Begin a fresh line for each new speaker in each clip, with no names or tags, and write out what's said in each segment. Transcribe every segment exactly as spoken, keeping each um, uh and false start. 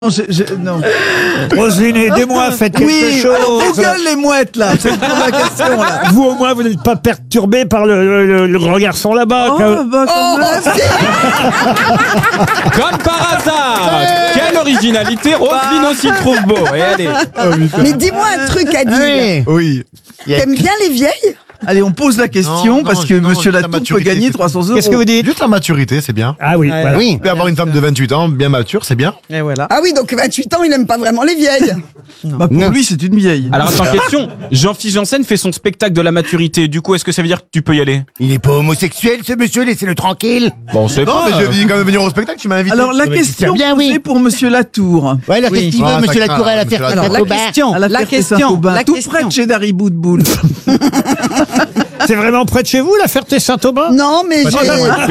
Non, je- je- non.
Roselyne, aidez-moi, faites quelque
Oui,
chose.
alors, vos gueules, les mouettes, là. C'est pour la question, là.
Vous, au moins, vous n'êtes pas perturbé par le, le, le- le grand garçon là-bas.
Oh,
quand-
bah, quand même.
Comme par hasard. Quelle originalité, Roselyne aussi le trouve beau. Et allez.
Mais dis-moi un truc, Adil.
Oui.
T'aimes bien les vieilles?
Allez, on pose la question
Non,
parce
non,
que
non,
Monsieur
juste la
Latour peut
maturité,
gagner
c'est
trois cents euros.
Qu'est-ce que vous dites?
Juste la maturité, c'est bien.
Ah oui, voilà.
Oui. Tu peux avoir une femme de vingt-huit ans, bien mature, c'est bien.
Et voilà.
Ah oui, donc vingt-huit ans, il aime pas vraiment les vieilles.
Bah, pour lui, c'est une vieille.
Alors attends, question. Jean-Philippe Janssen fait son spectacle de la maturité. Du coup, est-ce que ça veut dire que tu peux y aller?
Il est pas homosexuel, ce monsieur, laissez-le tranquille.
Bon, c'est
Non,
pas.
mais je vais quand même venir au spectacle, tu m'as invité.
Alors, la
mais
question,
c'est bien,
c'est
oui.
pour Monsieur Latour.
Ouais, alors
Oui.
qu'est-ce qu'il veut,
Ah, ça
monsieur
craint,
Latour, à la
monsieur
faire
Latour.
à
La
Taubin
question, à la,
la
Ferté
question,
Saint-Aubin,
la
tout
question.
près de chez Dari Boudboul.
C'est vraiment près de chez vous, la Ferté-Saint-Aubin?
Non, mais j'ai...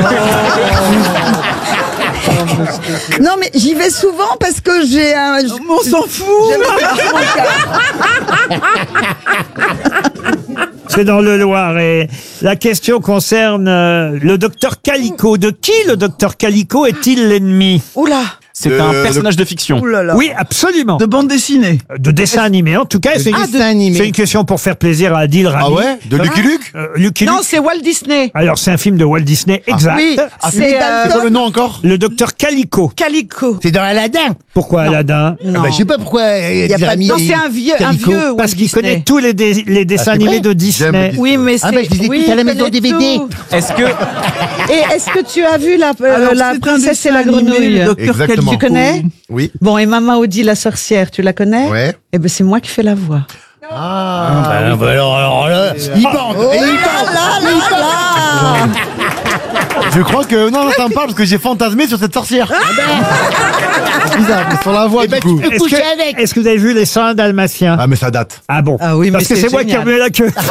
Non, mais j'y vais souvent parce que j'ai un...
On s'en fout.
J'aime pas mon cas.
C'est dans le Loiret. La question concerne euh, le docteur Calico. De qui le docteur Calico est-il l'ennemi?
Oula.
C'est
Euh,
un personnage de fiction.
Ouh là là.
Oui, absolument.
De bande dessinée.
De dessin animé, en tout cas. C'est
Ah,
une,
dessin animé.
c'est une question pour faire plaisir à Adil Rami.
Ah ouais? De Lucky Luke?
Euh, Lucky
Non,
Luke.
c'est Walt Disney.
Alors, c'est un film de Walt Disney, exact.
Oui,
Ah,
c'est euh,
C'est quoi le nom encore?
Le docteur Calico.
Calico.
C'est dans Aladdin.
Pourquoi Aladdin?
Ah bah, je sais pas pourquoi. euh,
Y a
des
pas de-
amis,
Non,
des-
c'est un vieux, un
Calico.
vieux Walt
Parce qu'il
Disney.
connaît tous les, dé- les dessins
c'est
animés
vrai
de Disney.
J'aime
Oui, mais c'est.
Ah bah, je les ai
oui,
tous à la
il
maison
connaît
D V D.
tout.
Est-ce que.
Et est-ce que tu as vu la, euh,
Alors,
la
c'est un
princesse et
dessin
la
animé,
grenouille?
le docteur
Exactement.
Calico.
Tu connais?
Oui.
Bon, et Maman Audie la sorcière, tu la connais?
Ouais.
Eh ben, c'est moi qui fais la voix.
Ah, bah, bah, alors, alors là, il bande. Et il bande.
Je crois que. Non, non, ça me parle parce que j'ai fantasmé sur cette sorcière. C'est bizarre, mais sur la voix,
Eh ben,
du coup.
tu peux
Est-ce
coucher
que,
avec.
est-ce que vous avez vu les seins dalmatiens?
Ah, mais ça date.
Ah bon?
Ah oui, mais
Parce que
c'est
c'est moi qui
génial.
remets la queue.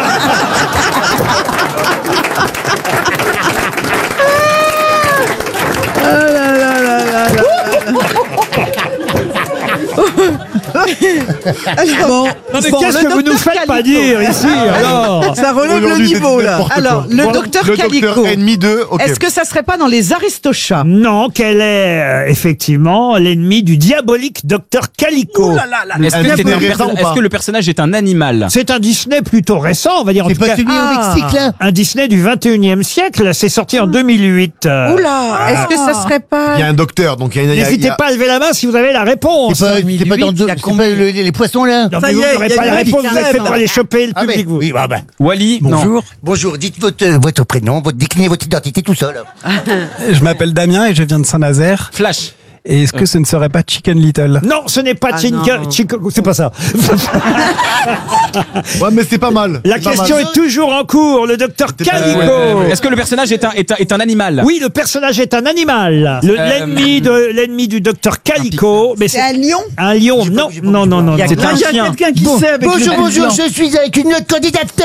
Bon,
Non, mais
bon,
qu'est-ce
le
que vous nous
docteur
faites pas
Calico.
dire ici, alors?
Ça relève le
Aujourd'hui, c'est
niveau, là.
n'importe
Alors,
quoi.
le
Bon,
docteur
le
Calico.
docteur ennemi de. Ok.
Est-ce que ça serait pas dans les Aristochats?
Non, qu'elle est euh, effectivement l'ennemi du diabolique docteur Calico.
Est-ce que,
Est-ce
c'est
que
un
c'est
perso-
récent ou
est-ce
pas
que le personnage est un animal?
C'est un Disney plutôt récent, on va dire en
C'est
tout
pas
cas.
celui au Mexique, là.
Un Disney du vingt et unième siècle, c'est sorti en deux mille huit. euh.
Oula, est-ce que ça serait pas.
Il y a un docteur, donc il y a une. il y a- il y
N'hésitez
a-
pas à lever la main si vous avez la réponse.
C'est pas, c'est pas dans le
il y a
c'est pas
combien
le- les, les poissons, là.
Non,
Ça
mais
y
vous
est,
n'aurez
il y a
pas la
une
réponse, vous êtes fait
huitième.
pour aller choper le
Ah,
public,
mais-
vous.
oui, bah, bah.
Wally?
Bonjour. Bonjour, dites votre, votre prénom, votre décliné, votre identité, tout ça, là.
Je m'appelle Damien et je viens de Saint-Nazaire.
Flash.
Et est-ce que ce ne serait pas Chicken Little?
Non, ce n'est pas Chinka, Chico- c'est pas ça.
Ouais, mais c'est pas mal.
La
C'est pas
question
mal.
est toujours en cours, le docteur
C'était pas-
Calico.
ouais, ouais,
Est-ce que le personnage est un, est un, est un animal?
Oui, le personnage est un animal. Le-
Euh,
L'ennemi de l'ennemi du docteur Calico, mais
C'est
c'est
un lion.
un lion.
J'ai pas-
Non,
j'ai pas-
non, non, non.
Il y a
non.
quelqu'un-
Ah, il y a
chien.
quelqu'un qui
Bon,
sait avec
bonjour,
le
bonjour,
blanc.
je suis avec une autre candidate.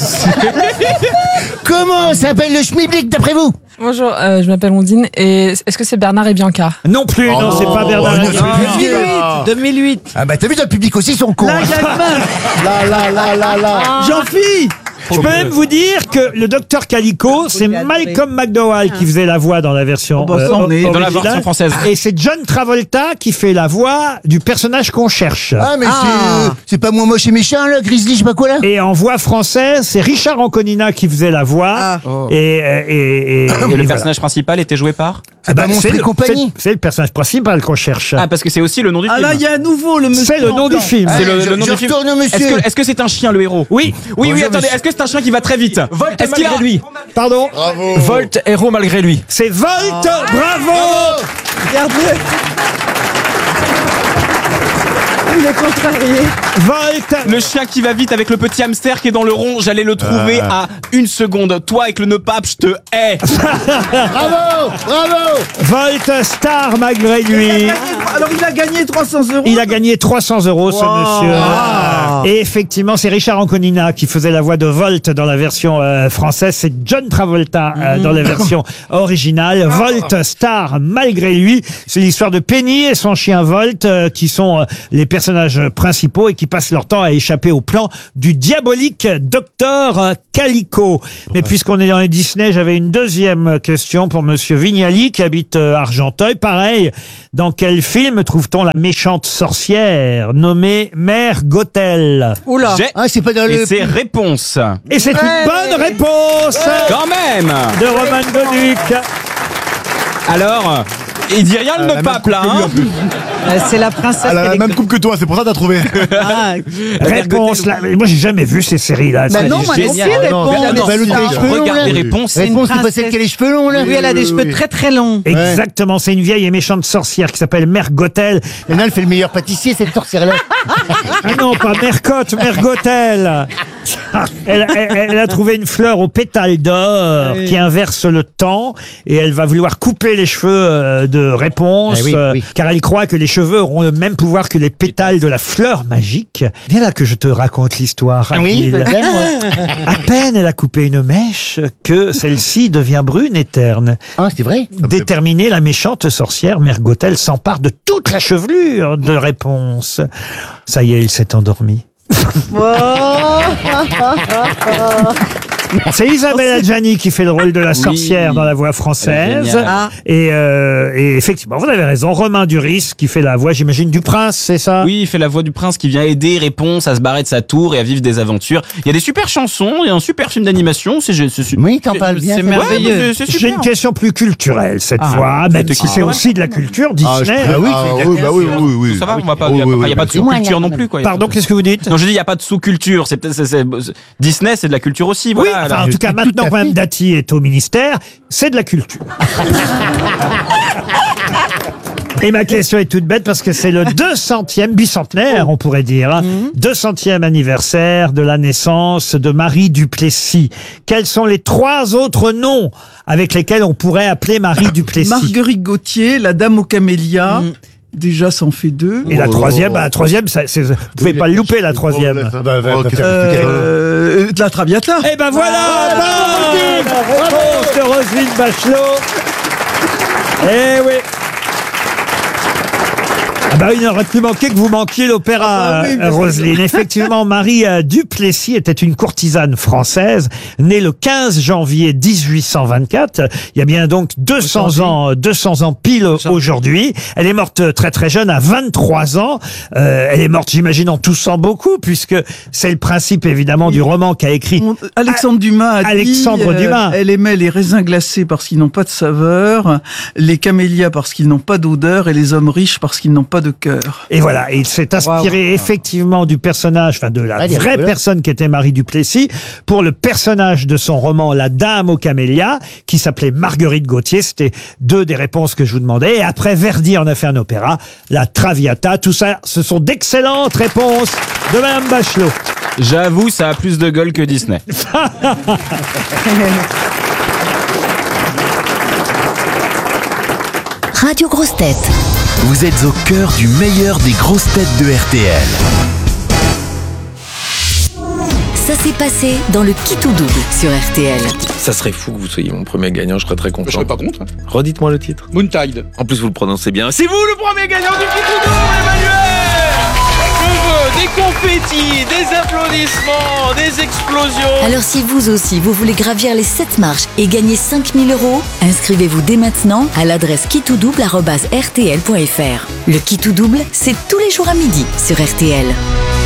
Comment s'appelle le schmilblick d'après vous?
Bonjour, euh, je m'appelle Ondine et est-ce que c'est Bernard et Bianca?
Non plus, non, c'est pas Bernard.
Oh, non,
Arnault.
c'est bizarre.
deux mille huit.
Ah bah t'as vu, dans le public aussi, ils sont cons.
Là, il y a une main.
Là, là, là, là, là.
Jean-Philippe.
Je peux même vous dire que le docteur Calico, c'est Malcolm McDowell qui faisait la voix dans la version
Oh, bah, ça, on est-
o-
Dans la
originale.
version française.
Et c'est John Travolta qui fait la voix du personnage qu'on cherche.
Ah, mais c'est, c'est pas moi moche et méchant, là, Grizzly, je sais pas quoi, là.
Et en voix française, c'est Richard Anconina qui faisait la voix.
Ah.
Et, et, et, et-
Et le
voilà.
personnage principal était joué par?
Ah bah,
pas Monstre
c'est
et
le-
compagnie.
c'est- C'est le personnage principal qu'on cherche.
Ah, parce que c'est aussi le nom du
Ah
film.
là, il y a à nouveau le monsieur.
C'est le nom
en
du
blanc.
film.
C'est le,
Allez, je-
le nom
je
du film.
retourne,
Est-ce
monsieur.
que est-ce que c'est un chien, le héros?
Oui.
Oui, oui,
Bonjour,
attendez,
monsieur.
est-ce que c'est un chien qui va très vite?
Volt
Est-ce qu'il a-
malgré lui.
Pardon.
Bravo.
Volt, héros malgré lui.
C'est Volt. Bravo.
Regardez. Il est contrarié.
Volt.
Le chien qui va vite avec le petit hamster qui est dans le rond, j'allais le trouver à une seconde. Toi avec le nœud pape, je te hais.
Bravo, bravo.
Volt star malgré
Il a
lui.
gagné- Alors, il a gagné trois cents euros.
Il a gagné trois cents euros, ce monsieur.
Ah.
Et effectivement, c'est Richard Anconina qui faisait la voix de Volt dans la version euh, française. C'est John Travolta euh, dans la version originale. Volt star malgré lui. C'est l'histoire de Penny et son chien Volt euh, qui sont euh, les personnages principaux et qui passent leur temps à échapper au plan du diabolique docteur Calico. Mais puisqu'on est dans les Disney, j'avais une deuxième question pour Monsieur Vignali qui habite euh, Argenteuil. Pareil, dans quel film trouve-t-on la méchante sorcière nommée Mère Gothel?
Oula.
J'ai-
Ah, c'est pas dans
Et
le...
c'est réponse.
Et c'est une bonne réponse
Quand même.
de Roman Goduc.
Alors, il dit rien le
la même
pape là,
coupe que lui,
hein
en plus.
Euh, C'est la princesse.
Elle a la
qui est-
même coupe que toi, c'est pour ça que t'as trouvé.
Ah,
Réponse là. Mais moi, j'ai jamais vu ces séries-là.
Bah
C'est-
non, moi non plus,
génial.
réponse.
Ah, non,
mais
bah,
ça.
les cheveux longs,
Regarde
là.
les réponses. c'est
Réponse, c'est pas
princesse.
celle qui a les cheveux longs, là.
Oui, elle a des cheveux très très longs.
Exactement, c'est une vieille et méchante sorcière qui s'appelle Mère Gothel.
Et là, elle fait le meilleur pâtissier, cette sorcière-là.
Ah non, pas Mercotte, Mère Gothel. Elle, elle- elle a trouvé une fleur aux pétales d'or qui inverse le temps et elle va vouloir couper les cheveux euh, de Réponse
Eh oui,
euh,
oui.
car elle croit que les cheveux auront le même pouvoir que les pétales de la fleur magique. Viens là que je te raconte l'histoire.
Ah oui,
Adil.
peut-être, moi.
À peine elle a coupé une mèche que celle-ci devient brune et terne.
Ah, c'est vrai.
Déterminée, la méchante sorcière Mère Gothel s'empare de toute la chevelure de Réponse. Ça y est, il s'est endormi. C'est Isabelle Adjani qui fait le rôle de la sorcière
Oui.
dans la voix française.
Génial.
Ah.
Et, euh, et effectivement, vous avez raison. Romain Duris qui fait la voix, j'imagine, du prince, c'est ça?
Oui, il fait la voix du prince qui vient aider Réponse à se barrer de sa tour et à vivre des aventures. Il y a des super chansons, il y a un super film d'animation. C'est, c'est, c'est-
Oui, t'en parles bien.
C'est
ça.
merveilleux.
Ouais,
c'est, c'est
J'ai
super.
une question plus culturelle cette
Ah,
fois, même
c'était
si
qui
c'est aussi de la culture Disney.
Ah, je-
Ah oui,
ah,
c'est
oui, bah oui, oui, oui.
Ça va, on va pas,
Oui,
il y a
oui,
pas- il y a
oui,
pas de
oui.
sous-culture non plus, quoi.
Pardon, qu'est-ce que vous dites?
Non, je dis, il n'y a pas de sous-culture. C'est peut-être, c'est, c'est- Disney, c'est de la culture aussi.
Oui,
Voilà.
enfin, en
Alors,
tout cas,
tout
maintenant
à
que Mme
fait.
Dati est au ministère, c'est de la culture. Et ma question est toute bête parce que c'est le deux centième, bicentenaire, on pourrait dire, hein, deux centième anniversaire de la naissance de Marie Duplessis. Quels sont les trois autres noms avec lesquels on pourrait appeler Marie Duplessis?
Marguerite Gauthier, la dame aux camélias. Déjà, ça en fait deux.
Et la troisième, bah, la troisième, ça, c'est, vous pouvez pas le louper, la troisième.
Oh, bah, bah, Oh, bah, qu'est-ce que-
Euh, de la Traviata.
Eh ben voilà, bonne réponse de Roselyne Bachelot. Eh oui. Ah bah, il n'aurait plus manqué que vous manquiez l'opéra,
Ah bah oui,
euh,
bien sûr.
Roselyne. Effectivement, Marie euh, Duplessis était une courtisane française, née le quinze janvier dix-huit cent vingt-quatre. Il y a bien donc deux cents ans, deux cents ans pile aujourd'hui. Elle est morte très très jeune, à vingt-trois ans. Euh, elle est morte, j'imagine, en toussant beaucoup, puisque c'est le principe évidemment du roman qu'a écrit.
On- Alexandre Dumas a dit,
Alexandre
euh,
Dumas.
elle aimait les raisins glacés parce qu'ils n'ont pas de saveur, les camélias parce qu'ils n'ont pas d'odeur et les hommes riches parce qu'ils n'ont pas de cœur.
Et voilà, et il s'est inspiré effectivement du personnage, enfin de la
Ah, il est
vraie
rigolo.
personne qui était Marie Duplessis, pour le personnage de son roman La Dame aux camélias, qui s'appelait Marguerite Gauthier. C'était deux des réponses que je vous demandais. Et après, Verdi en a fait un opéra, La Traviata. Tout ça, ce sont d'excellentes réponses de Madame Bachelot.
J'avoue, ça a plus de gueule que Disney.
Radio Grosses Têtes.
Vous êtes au cœur du meilleur des grosses têtes de R T L.
Ça s'est passé dans le Qui tout double sur R T L.
Ça serait fou que vous soyez mon premier gagnant, je serais très content.
Je serais pas contre.
Redites-moi le titre.
Moon-Tide.
En plus, vous le prononcez bien.
C'est vous le premier gagnant du Qui tout double, Emmanuel. Je veux des confettis, des applaudissements, des explosions.
Alors si vous aussi, vous voulez gravir les sept marches et gagner cinq mille euros, inscrivez-vous dès maintenant à l'adresse qui tout double arobase r t l point f r. Le Qui tout double, c'est tous les jours à midi sur R T L.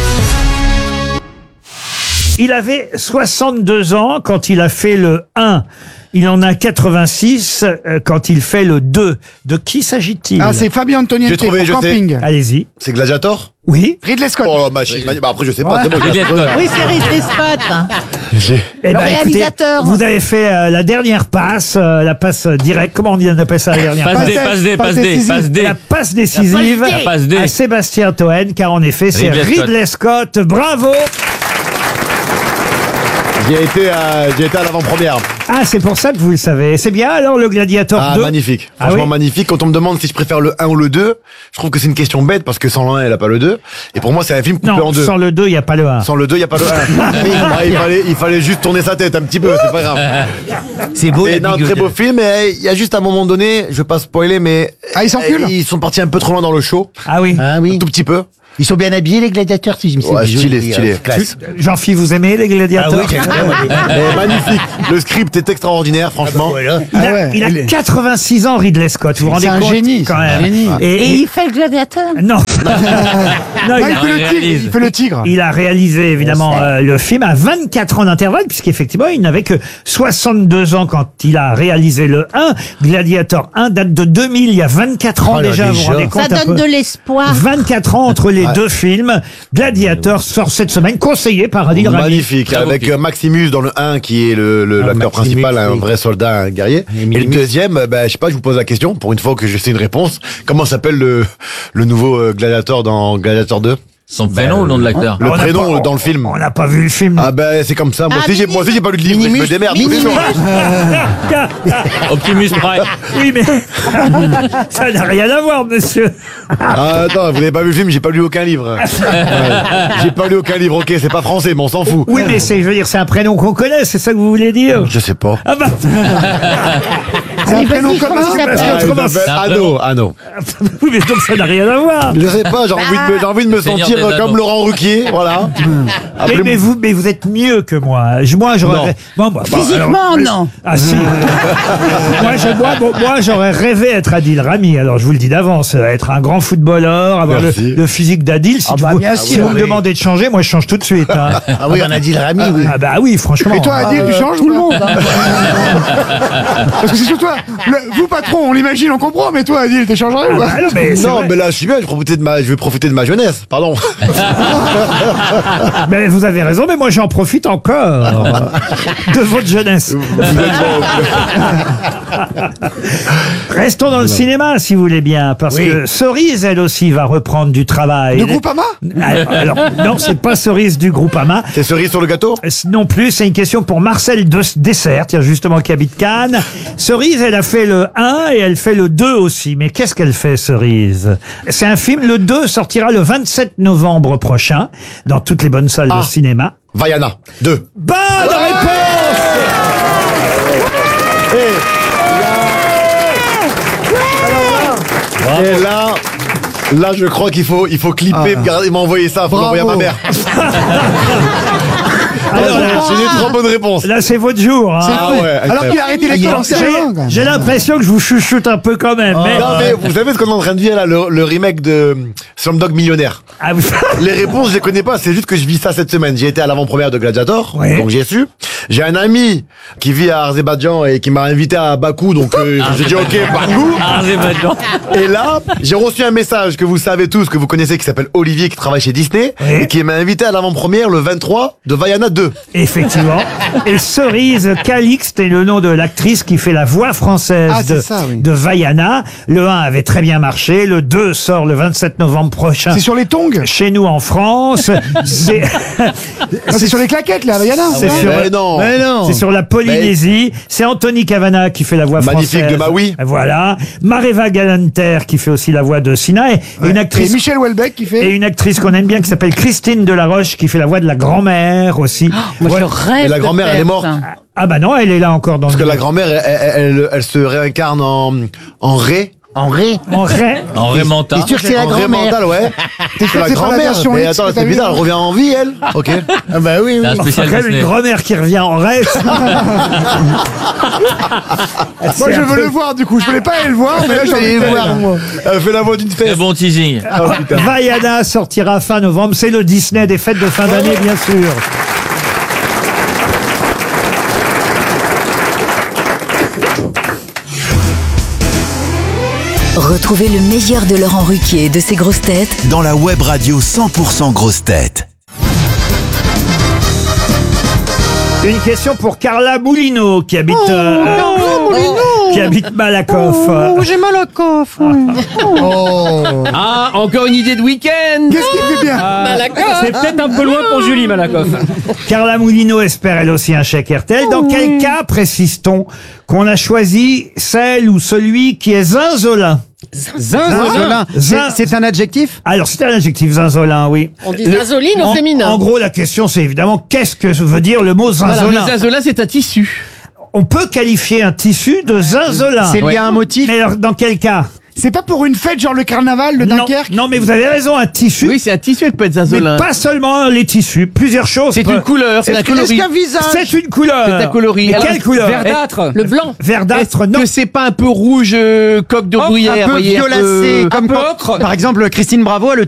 Il avait soixante-deux ans quand il a fait le un. Il en a quatre-vingt-six euh, quand il fait le deux. De qui s'agit-il?
Ah, c'est Fabien Antoniente
J'ai trouvé, je
pour
sais.
Camping.
Allez-y.
C'est Gladiator?
Oui.
Ridley Scott.
Oh, machine. Bah, après, je sais pas.
Ouais.
C'est bon, j'ai-
Oui, c'est Ridley Scott.
J'ai-
Eh
Le
ben, écoutez,
réalisateur.
vous avez fait euh, la dernière passe, euh, la passe euh, directe. Comment on dit, on appelle ça la dernière
Passe
passe?
D, passe D, passe D, passe D.
La passe décisive
La passe D.
à Sébastien Toen, car en effet, c'est
Ridley Scott.
Ridley Scott. Bravo.
J'ai été, à- j'ai été à l'avant-première.
Ah, c'est pour ça que vous le savez. C'est bien alors le Gladiator
Ah,
deux.
magnifique.
Ah
Franchement,
oui
magnifique. Quand on me demande si je préfère le un ou le deux, je trouve que c'est une question bête parce que sans le un, elle a pas le deux. Et pour moi, c'est un film coupé en
Non,
deux.
sans le deux, il n'y a pas le un.
Sans le deux, il n'y a pas le un. Ah, il, fallait, il fallait juste tourner sa tête un petit peu, c'est pas grave.
C'est beau,
Et
la
non,
bigote.
très beau film, et il y a juste un moment donné, je vais pas spoiler, mais.
Ah, ils s'enculent
Ils sont partis un peu trop loin dans le show.
Ah oui.
Ah oui.
Un tout petit peu.
Ils sont bien habillés, les gladiateurs, si je me suis
Ouais,
dit,
stylé,
joli,
stylé.
euh, classe.
Jean-Philippe, vous aimez les
Ah
Gladiators
oui, j'aime bien, moi, les-
Mais magnifique. Le script est extraordinaire, franchement.
Voilà.
Il a,
Ah ouais,
il a
il est-
quatre-vingt-six ans, Ridley Scott. Vous vous rendez
C'est un
compte
génie,
quand
c'est un
même.
génie.
Et,
Et il fait le gladiateur.
non. non,
Non,
il
il
a,
fait le tigre. Il fait le tigre.
il a réalisé évidemment euh, le film à vingt-quatre ans d'intervalle, puisqu'effectivement, il n'avait que soixante-deux ans quand il a réalisé le un. Gladiator un date de deux mille, il y a vingt-quatre ans
Oh là,
déjà. Vous vous
déjà.
rendez compte
Ça
un
donne
peu
de l'espoir.
vingt-quatre ans entre les deux films. Gladiator sort cette semaine, conseillé par Adil Rami.
Magnifique, avec euh, Maximus dans le un qui est le, le-
Ah,
l'acteur
Maximus,
principal, un
oui.
vrai soldat, un guerrier.
Et
Et, le
Minimus.
deuxième, euh, ben, je sais pas, je vous pose la question, pour une fois que je sais une réponse. Comment s'appelle le, le nouveau euh, gladiateur dans Gladiator deux?
Son prénom ou le nom de l'acteur?
Le
On n'a
prénom
pas-
dans le film.
On n'a pas vu le film.
Ah ben c'est comme ça, moi
Ah,
aussi j'ai moi aussi j'ai pas lu de livre, mais je me
Minimus.
démerde.
Minimus.
Optimus Prime.
Oui, mais ça n'a rien à voir, monsieur.
Ah attends, vous n'avez pas vu le film, j'ai pas lu aucun livre. Ouais. J'ai pas lu aucun livre, ok, c'est pas français, mais on s'en fout.
Oui, mais c'est, je veux dire, c'est un prénom qu'on connaît, c'est ça que vous voulez dire?
Je sais pas.
Ah bah,
C'est un prénom
vas-y,
commun.
comment il
parce
s'appelle
que
Ah, il
autrement,
s'appelle
un
Anno, Anno.
oui, mais donc ça n'a rien à voir.
Je sais pas, j'ai envie de me, j'ai envie de me
Seigneur
sentir
des
comme
Anneaux.
Laurent Ruquier, voilà.
Mais,
Après,
mais vous, mais vous êtes mieux que moi. Je- Moi, j'aurais. Bon, bah, bah,
Physiquement,
alors-
non.
Ah si. moi, je- moi, bon, moi, j'aurais rêvé être Adil Rami. Alors, je vous le dis d'avance, euh, être un grand footballeur, avoir le,
Merci.
le physique d'Adil. Si,
Ah
tu
bah,
vous,
bien
si
sûr,
vous me
oui.
demandez de changer, moi, je change tout de suite. hein.
Ah oui, on a dit le Rami, oui.
Ah bah oui, franchement.
Et toi, Adil, tu changes tout le monde.
hein.
Parce que c'est sur toi. Le- vous, patron, on l'imagine, on comprend, mais toi, Adil, t'es changé ou
Ah
quoi
bah non, mais c'est
non,
vrai.
mais là je suis bien, je vais profiter de ma, je vais profiter de ma jeunesse, pardon.
Mais vous avez raison, mais moi, j'en profite encore de votre jeunesse. Restons dans le cinéma, si vous voulez bien, parce
Oui.
que Cerise, elle aussi, va reprendre du travail.
De Groupama
Alors, alors, non, c'est pas Cerise du Groupama.
C'est cerise sur le gâteau?
Non plus, c'est une question pour Marcel de Dessert, tiens, justement, qui habite Cannes. Cerise, elle a fait le un et elle fait le deux aussi. Mais qu'est-ce qu'elle fait, Cerise? C'est un film, le deux sortira le vingt-sept novembre prochain, dans toutes les bonnes salles
Ah.
de cinéma.
Vaiana, deux.
Bonne réponse!
Et là, là je crois qu'il faut, il faut clipper, me garder- m'envoyer ça, faut
Bravo.
l'envoyer à ma mère.
Alors là,
J'ai des trois bonnes réponses.
là, c'est votre jour. hein.
Ah ouais,
Alors
incroyable.
qu'il a arrêté l'école en
J'ai-
sérieux, quand même.
J'ai l'impression que je vous chuchote un peu quand même. mais...
Non mais vous savez ce qu'on est en train de vivre là, le, le remake de Slumdog Millionnaire.
Ah, vous-
Les réponses, je les connais pas, c'est juste que je vis ça cette semaine. J'ai été à l'avant-première de Gladiator,
Ouais.
donc j'ai su. J'ai un ami qui vit à Azerbaïdjan et qui m'a invité à Bakou, donc euh, j'ai dit ok, Bakou.
Azerbaïdjan.
Et là, j'ai reçu un message que vous savez tous, que vous connaissez, qui s'appelle Olivier, qui travaille chez Disney,
Oui.
et qui m'a invité à l'avant-première le vingt-trois de Vaiana deux.
Effectivement. Et Cerise Calixte est le nom de l'actrice qui fait la voix française
Ah, c'est
de,
ça, oui.
de Vaiana. Le un avait très bien marché. Le deux sort le vingt-sept novembre prochain.
C'est sur les tongs.
Chez nous en France. C'est
Non, c'est sur les claquettes, là, Yana.
c'est sur,
Mais non.
Mais non.
c'est sur la Polynésie. C'est Anthony Cavana qui fait la voix
Magnifique
française.
de Maui.
Voilà. Mareva Galanter qui fait aussi la voix de Sina. Et une
Et
actrice
Michel Houellebecq qui
et
fait.
une actrice qu'on aime bien qui s'appelle Christine Delaroche qui fait la voix de la grand-mère aussi.
Moi,
Ouais.
je rêve.
Et la
de
grand-mère,
faire
elle est morte.
ça.
Ah bah non, elle est là encore dans
Parce que
le...
la grand-mère, elle, elle, elle, elle se réincarne en, en ré.
En ré.
En vrai.
En Raymanta.
T'es sûr que c'est la
En ré
grand-mère?
mental, ouais.
T'es sûr que c'est pas la version
Mais
X
attends,
que t'as
c'est
vu
bizarre, elle revient en vie, elle. Ok.
Ah bah oui,
C'est un
oui.
C'est
spécial
quand même
Disney.
une grand-mère qui revient en rêve.
Moi, je veux le voir, du coup. Je voulais pas aller le voir, mais là, je vais aller le voir, moi.
Elle fait la voix d'une
Très
fesse.
bon teasing.
Oh, putain.
Vaiana sortira fin novembre. C'est le Disney des fêtes de fin d'année, bien sûr.
Retrouvez le meilleur de Laurent Ruquier et de ses grosses têtes
Dans la web radio cent pour cent grosses têtes.
Une question pour Carla Moulineau qui habite euh, euh, qui habite Malakoff.
Oh, j'ai mal à coffre.
Ah, encore une idée de week-end.
Qu'est-ce qu'il fait bien
Malakoff.
C'est peut-être un peu loin pour Julie Malakoff.
Carla Moulineau espère elle aussi un chèque R T L. Dans quel cas précise-t-on qu'on a choisi celle ou celui qui est zinzolin?
Zinzolin.
Zin-
C'est un adjectif?
Alors, c'est un adjectif, zinzolin, oui.
On dit zinzoline au
En,
féminin.
en gros, la question, c'est évidemment, qu'est-ce que veut dire le mot
Voilà,
zinzolin?
le zinzolin, c'est un tissu.
On peut qualifier un tissu de zinzolin.
C'est lié à un motif?
Mais alors, dans quel cas?
C'est pas pour une fête, genre le carnaval de
non,
Dunkerque?
non, mais vous avez raison, un tissu.
Oui, c'est un tissu, elle peut être
mais
zinzolin.
pas seulement les tissus, plusieurs choses.
C'est une couleur, c'est un
Est-ce
coloris.
qu'un visage?
C'est une couleur.
C'est un coloris.
Mais
Alors,
quelle couleur?
Verdâtre.
Le blanc.
Verdâtre,
Est-ce
non.
que c'est pas un peu rouge, euh, coque de
Un
bruyère,
peu
voyez, un
violacé,
peu-
comme
un peu
quand-
ocre.
par exemple, Christine Bravo a le